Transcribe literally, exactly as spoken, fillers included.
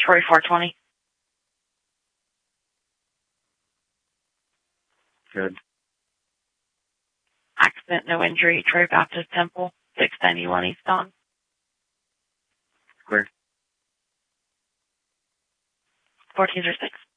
Troy four twenty. Good. Accident, no injury, Troy Baptist Temple, six ninety-one East Dawn. Clear. fourteen or six.